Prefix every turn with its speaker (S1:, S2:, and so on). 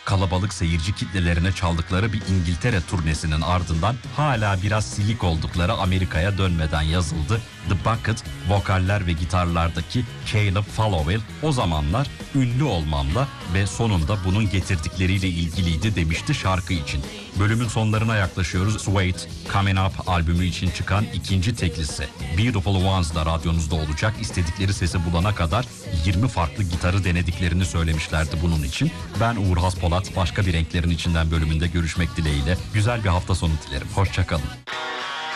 S1: kalabalık seyirci kitlelerine çaldıkları bir İngiltere turnesinin ardından hala biraz silik oldukları Amerika'ya dönmeden yazıldı. The Bucket, vokaller ve gitarlardaki Caleb Fallowell o zamanlar ünlü olmamla ve sonunda bunun getirdikleriyle ilgiliydi demişti şarkı için. Bölümün sonlarına yaklaşıyoruz. Suede, Coming Up albümü için çıkan ikinci teklisi Beautiful Ones da radyonuzda olacak. İstedikleri sesi bulana kadar 20 farklı gitarı denediklerini söylemişlerdi bunun için. Ben Uğur Haspolat, başka bir renklerin içinden bölümünde görüşmek dileğiyle. Güzel bir hafta sonu dilerim. Hoşça kalın.